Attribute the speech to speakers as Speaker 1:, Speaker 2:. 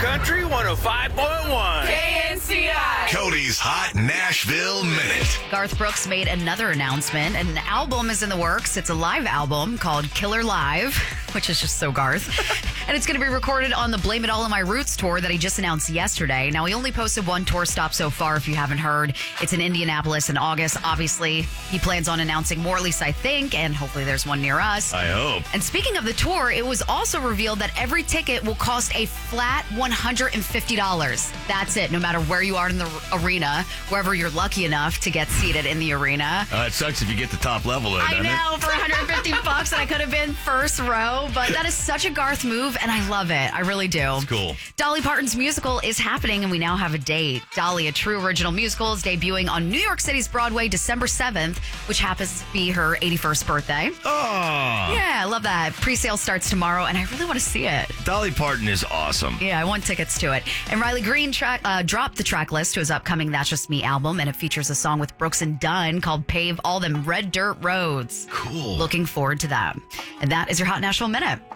Speaker 1: Country 105.1.
Speaker 2: KNCI.
Speaker 3: Cody's Hot Nashville Minute.
Speaker 4: Garth Brooks made another announcement. An album is in the works. It's a live album called Killer Live, which is just so Garth. And it's going to be recorded on the Blame It All on My Roots tour that he just announced yesterday. Now, he only posted one tour stop so far, if you haven't heard. It's in Indianapolis in August. Obviously, he plans on announcing more, at least I think, and hopefully there's one near us.
Speaker 5: I hope.
Speaker 4: And speaking of the tour, it was also revealed that every ticket will cost a flat $150. That's it, no matter where you are in the arena, wherever you're lucky enough to get seated in the arena.
Speaker 5: It sucks if you get the top level, though,
Speaker 4: I
Speaker 5: doesn't
Speaker 4: know, for $150 and I could have been first row, but that is such a Garth move, and I love it. I really do.
Speaker 5: It's cool.
Speaker 4: Dolly Parton's musical is happening, and we now have a date. Dolly, a true original musical, is debuting on New York City's Broadway December 7th, which happens to be her 81st birthday.
Speaker 5: Oh.
Speaker 4: Yeah, I love that. Pre-sale starts tomorrow, and I really want to see it.
Speaker 5: Dolly Parton is awesome.
Speaker 4: Yeah, I want tickets to it. And Riley Green dropped the track list to his upcoming That's Just Me album, and it features a song with Brooks and Dunn called Pave All Them Red Dirt Roads.
Speaker 5: Cool.
Speaker 4: Looking forward to that. And that is your Hot Nashville Minute.